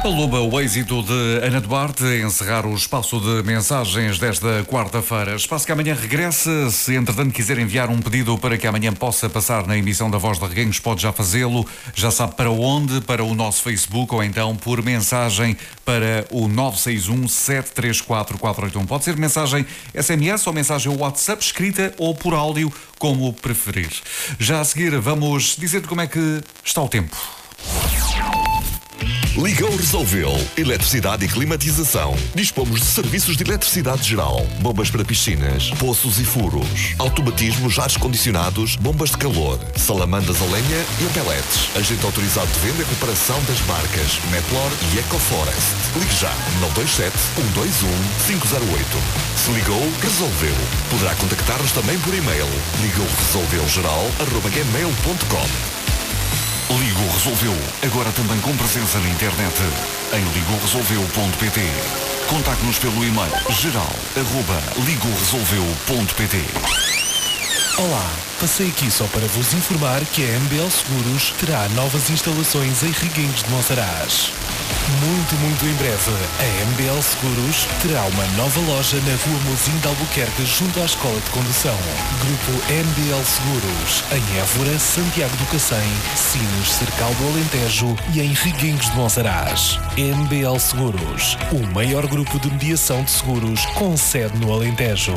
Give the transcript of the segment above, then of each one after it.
A Luba, o êxito de Ana Duarte a encerrar o espaço de mensagens desta quarta-feira. Espaço que amanhã regressa. Se entretanto quiser enviar um pedido para que amanhã possa passar na emissão da Voz de Reguengos, pode já fazê-lo. Já sabe para onde? Para o nosso Facebook ou então por mensagem para o 961 734 481. Pode ser mensagem SMS ou mensagem WhatsApp escrita ou por áudio, como preferir. Já a seguir vamos dizer como é que está o tempo. Ligou, resolveu. Eletricidade e climatização. Dispomos de serviços de eletricidade geral, bombas para piscinas, poços e furos, automatismos, ares condicionados, bombas de calor, salamandas a lenha e a pellets. Agente autorizado de venda e reparação das marcas Metlor e EcoForest. Ligue já 927 121 508. Se ligou, resolveu. Poderá contactar-nos também por e-mail. ligouresolveugeral@gmail.com. Ligo Resolveu, agora também com presença na internet, em ligoresolveu.pt. Contacte-nos pelo e-mail geral@ligoresolveu.pt. Olá, passei aqui só para vos informar que a MBL Seguros terá novas instalações em Reguengos de Monsaraz. Muito em breve, a MBL Seguros terá uma nova loja na Rua Mozinho de Albuquerque, junto à Escola de Condução. Grupo MBL Seguros, em Évora, Santiago do Cacém, Sines, Cercal do Alentejo e em Reguengos de Monsaraz. MBL Seguros, o maior grupo de mediação de seguros com sede no Alentejo.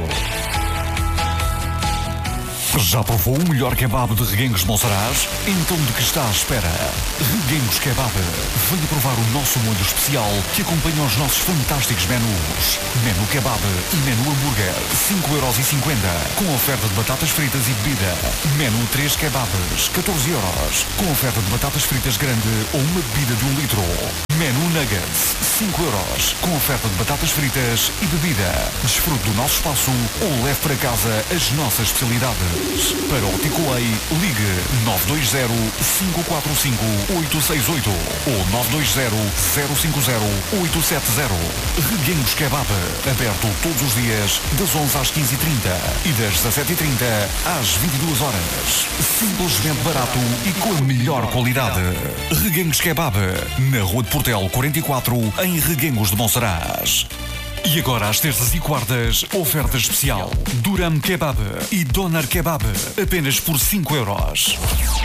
Já provou o melhor kebab de Reguengos de Monsaraz? Então de que está à espera? Reguengos Kebab. Venha provar o nosso molho especial que acompanha os nossos fantásticos menus. Menu Kebab e Menu Hambúrguer, 5,50€, com oferta de batatas fritas e bebida. Menu 3 Kebabs, 14€, com oferta de batatas fritas grande ou uma bebida de 1 litro. Menu Nuggets, 5€, com oferta de batatas fritas e bebida. Desfrute do nosso espaço ou leve para casa as nossas especialidades. Para o Takeaway, ligue 920-545-868 ou 920-050-870. Reguengos Kebab, aberto todos os dias das 11 às 15h30 e das 17h30 às 22h. Simplesmente barato e com a melhor qualidade. Reguengos Kebab, na Rua de Portel 44, em Reguengos de Monsaraz. E agora, às terças e quartas, oferta especial. Duram Kebab e Doner Kebab, apenas por 5€.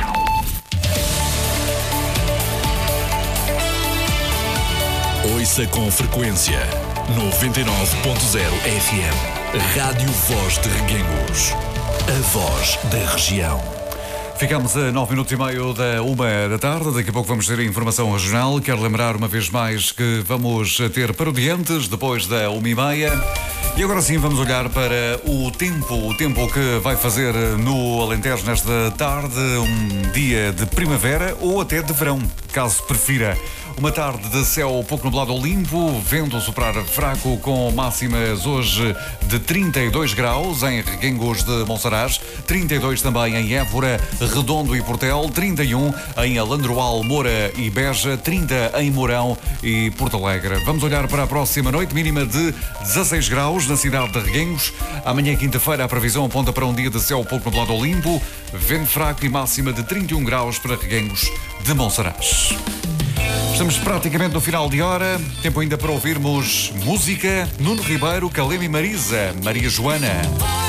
Ouça com frequência 99.0 FM. Rádio Voz de Reguengos. A voz da região. Ficamos a 9 minutos e meio da 1h. Daqui a pouco vamos ter a informação regional. Quero lembrar uma vez mais que vamos ter parodiantes depois da 1h30. E agora sim vamos olhar para o tempo que vai fazer no Alentejo nesta tarde. Um dia de primavera ou até de verão, caso prefira. Uma tarde de céu pouco nublado ou limpo, vento a soprar fraco, com máximas hoje de 32 graus em Reguengos de Monsaraz, 32 também em Évora, Redondo e Portel, 31 em Alandroal, Moura e Beja, 30 em Mourão e Porto Alegre. Vamos olhar para a próxima noite, mínima de 16 graus na cidade de Reguengos. Amanhã, quinta-feira, a previsão aponta para um dia de céu pouco nublado ou limpo, vento fraco e máxima de 31 graus para Reguengos de Monsaraz. Estamos praticamente no final de hora. Tempo ainda para ouvirmos música. Nuno Ribeiro, Calema e Marisa. Maria Joana.